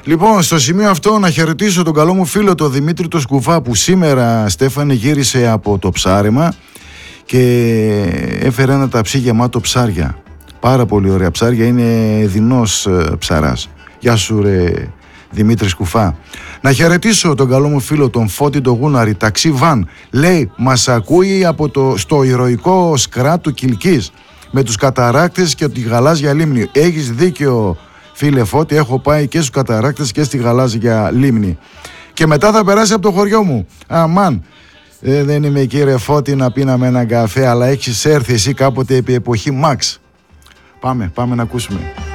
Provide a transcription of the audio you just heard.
Λοιπόν, στο σημείο αυτό να χαιρετήσω τον καλό μου φίλο τον Δημήτρη το Σκουφά, που σήμερα, Στέφανε, γύρισε από το ψάρεμα και έφερε ένα ταψί γεμάτο ψάρια. Πάρα πολύ ωραία ψάρια, είναι δεινός ψαράς. Γεια σου ρε Δημήτρη Σκουφά. Να χαιρετήσω τον καλό μου φίλο τον Φώτη το Γούναρη, ταξί βαν. Λέει, μας ακούει στο ηρωικό σκρά του Κιλκής με τους καταράκτες και τη γαλάζια λίμνη. Έχεις δίκιο φίλε Φώτη, έχω πάει και στους καταράκτες και στη γαλάζια λίμνη. Και μετά θα περάσει από το χωριό μου. Αμάν, δεν είμαι εκεί ρε Φώτη να πίναμε έναν καφέ, αλλά έχεις έρθει εσύ κάποτε επί εποχή Μαξ. Πάμε να ακούσουμε.